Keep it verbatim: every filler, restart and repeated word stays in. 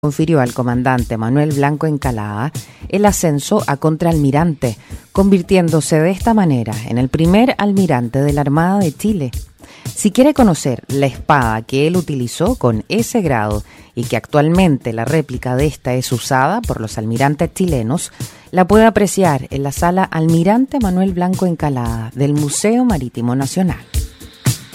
confirió al comandante Manuel Blanco Encalada el ascenso a contraalmirante, convirtiéndose de esta manera en el primer almirante de la Armada de Chile. Si quiere conocer la espada que él utilizó con ese grado y que actualmente la réplica de esta es usada por los almirantes chilenos, la puede apreciar en la sala Almirante Manuel Blanco Encalada del Museo Marítimo Nacional.